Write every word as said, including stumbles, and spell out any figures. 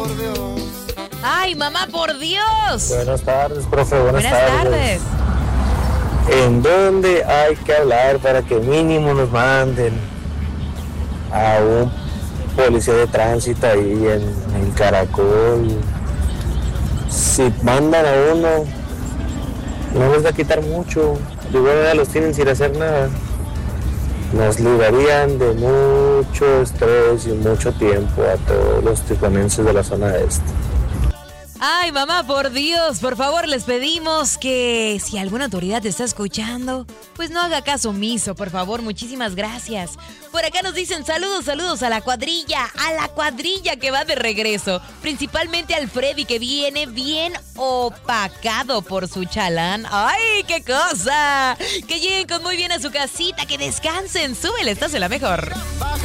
¡Ay, mamá, por Dios! Buenas tardes, profe, buenas, Buenas tardes. tardes. ¿En dónde hay que hablar para que mínimo nos manden a un policía de tránsito ahí en el Caracol? Si mandan a uno, no les va a quitar mucho. De igual manera los tienen sin hacer nada. Nos librarían de mucho estrés y mucho tiempo a todos los tijuanenses de la zona este. Ay, mamá, por Dios, por favor, les pedimos que si alguna autoridad te está escuchando, pues no haga caso omiso, por favor, muchísimas gracias. Por acá nos dicen saludos, saludos a la cuadrilla, a la cuadrilla que va de regreso, principalmente al Freddy que viene bien opacado por su chalán. ¡Ay, qué cosa! Que lleguen con muy bien a su casita, que descansen, súbele, estás en la mejor.